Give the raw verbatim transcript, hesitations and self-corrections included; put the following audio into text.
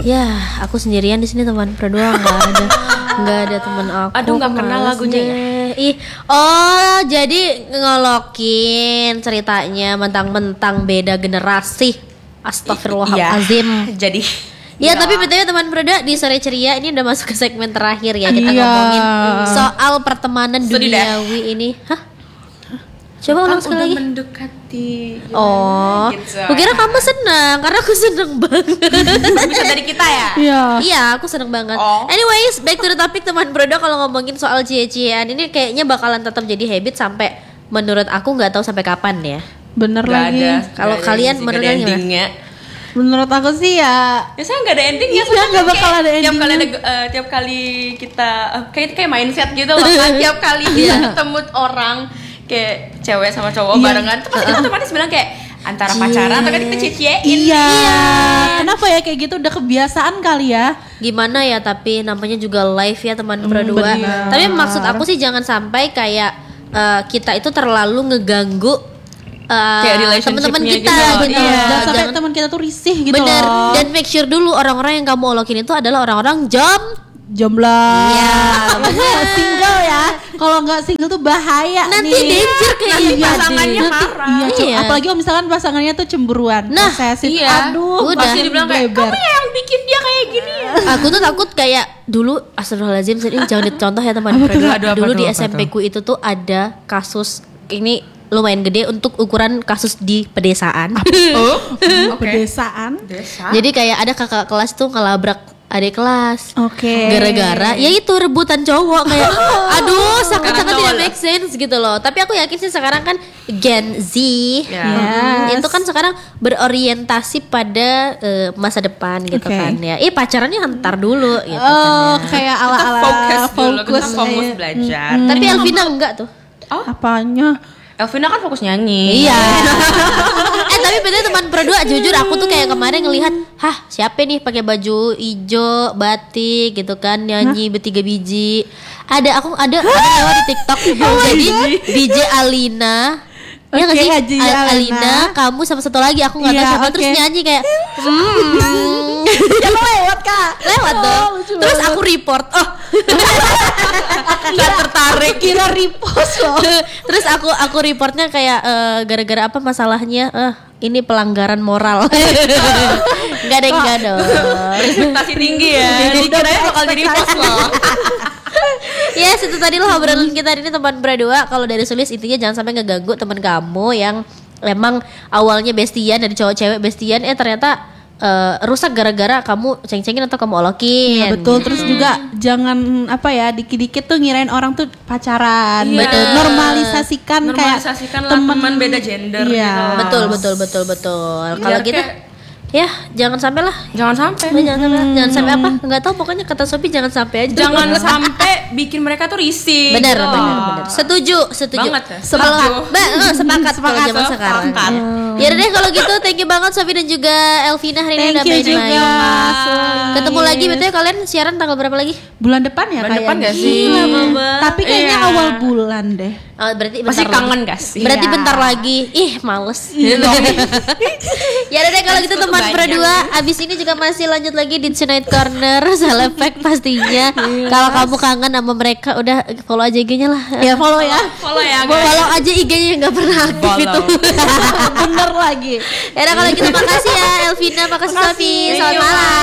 Ya, aku sendirian di sini teman berdua, nggak ada nggak ada teman aku. Aduh, nggak kenal lagunya ya. Ih, oh jadi ngolokin ceritanya mentang-mentang beda generasi. Astagfirullahalazim. Iya, jadi Ya, ya, tapi betulnya teman berdua di sore ceria ini udah masuk ke segmen terakhir ya. Kita iya. ngomongin soal pertemanan Sedih duniawi ini. Hah? Coba ulang kan sekali udah lagi. mendekati. Oh, gitu. aku kira kamu senang karena aku senang banget. Bisa dari kita ya? Iya. Iya, aku seneng banget. Oh. Anyways, back to the topic teman berdua. Kalau ngomongin soal cie-ciean ini kayaknya bakalan tetap jadi habit sampai menurut aku nggak tahu sampai kapan ya. Bener Gak lagi. ada. Kalau Gak ada kalian sih, menurut gak ada kalian gimana? endingnya. Menurut aku sih ya Ya saya nggak ada endingnya. Iya, nggak bakal ada Tiap kali ada, endingnya. eh, tiap kali kita eh, kayak kayak mindset gitu loh kan. Tiap kali kita ketemu orang kayak cewek sama cowok Iya. barengan, tuh pasti kita otomatis bilang kayak antara pacaran atau kan kita cie-ciein. Iya. Kenapa ya kayak gitu udah kebiasaan kali ya? Gimana ya, tapi namanya juga live ya teman berdua. bener. Tapi maksud aku sih jangan sampai kayak eh, kita itu terlalu ngeganggu eh, Kayak relationship-nya teman-teman kita gitu. gitu. Iya. Jangan sampai Jangan- teman kita tuh risih gitu Bener. loh. Dan make sure dulu orang-orang yang kamu olokin itu adalah orang-orang jom. Jomblo. Iya, Single ya. Kalau nggak single tuh bahaya Nanti nih. danger kayaknya. Iya, pasangannya nanti- marah. Iya, cu- Iya. apalagi kalau misalkan pasangannya tuh cemburuan. Nah, posesif. iya. Aduh, Udah. Pasti dibilang kayak bleber. kamu yang bikin dia kayak gini ya. Aku tuh takut kayak dulu astagfirullahaladzim ini jangan dicontoh ya teman Apa tuh? berdua. Aduh, apa Dulu tuh, di apa S M P ku itu tuh ada kasus ini lumayan gede untuk ukuran kasus di pedesaan. Oh, oke. Pedesaan. Desa. Jadi kayak ada kakak kelas tuh ngelabrak adik kelas. Oke. Gara-gara ya itu rebutan cowok kayak aduh sangat-sangat Karena tidak cowok make sense gitu loh. Tapi aku yakin sih sekarang kan Gen Z Ya. hmm, Yes. itu kan sekarang berorientasi pada eh, masa depan gitu Oke. kan ya. Ih pacarannya ntar dulu gitu Oh, kan ya. kayak Kita ala-ala fokus dulu, kita fokus fokus eh, belajar. Tapi Elvina enggak tuh. apanya? Elvina kan fokus nyanyi. Iya. eh tapi bener teman berdua jujur aku tuh kayak kemarin ngelihat, hah siapa nih pakai baju ijo batik gitu kan nyanyi bertiga biji. Ada aku ada ada lewat di TikTok. Jadi D J Alina. Ya nggak Oke, sih? D J Al- Alina. Alina, kamu sama satu lagi aku nggak tahu Iya, siapa terus oke. nyanyi kayak hmm. Ya lewat kak. lewat dong. Oh, lucu Terus banget. aku report. Oh, Nggak tertarik. Kira repost loh. terus aku aku reportnya kayak eh, gara-gara apa masalahnya? Eh ini pelanggaran moral. Enggak deh, enggak dong. Ekspektasi tinggi ya. Dikirain bakal jadi post loh. Yes, itu tadi loh obrolan kita hari ini teman berdua. Kalau dari Sulis intinya jangan sampai ngeganggu teman kamu yang emang awalnya bestian dari cowok cewek bestian eh ternyata eh, rusak gara-gara kamu ceng-cengin atau kamu olokin. Iya betul. Terus juga jangan apa ya dikit-dikit tuh ngirain orang tuh pacaran. Iya. Betul. Normalisasikan, Normalisasikan kayak lah teman beda gender Iya. gitu. Betul, betul, betul, betul. Kalau Biar gitu kayak- ya jangan sampai lah. Jangan sampai. Eh, jangan sampai, jangan sampai apa? Enggak tahu pokoknya kata Sophie jangan sampai aja. Jangan sampai bikin mereka tuh risih. Benar, gitu. benar, benar. Setuju, setuju. Banget ya. Kalau Sepakat. Mbak, eh, sepakat kalau Sepakat, zaman sekarang. sepakat. Ya udah deh kalau gitu thank you banget Sophie dan juga Elvina hari ini Thank udah you main-main. juga. Ketemu lagi betulnya kalian siaran tanggal berapa lagi? Bulan depan ya Bulan kayaknya. depan gak sih? Ih, lama banget. Tapi kayaknya Iya. awal bulan deh. Oh, berarti Pasti bentar kangen lagi. gak sih? Berarti Iya. bentar lagi. Ih, males. Ya udah deh kalau gitu Tuh teman banyak. berdua, abis ini juga masih lanjut lagi di Tonight Corner Salepek pastinya. Kalau kamu kangen sama mereka udah follow aja I G-nya lah. Ya follow ya. Follow ya guys. Follow aja I G-nya yang nggak pernah aktif Follow. itu. Bener lagi. Ya udah kalau gitu makasih ya Elvina, makasih Makasih. Sophie. Thank Selamat you, malam.